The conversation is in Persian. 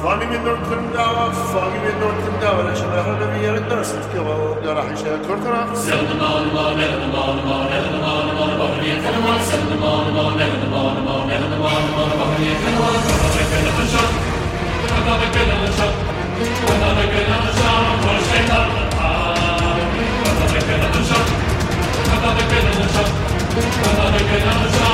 فاني من دور تنداوى فاني من دور تنداوى لا شبه النبي الدرس تكوى راح يشاء كرتنا سلم ما نهد ما بحري كلمة سلم ما نهد ما بحري كلمة كل الشر كل الشر كل الشر كل الشر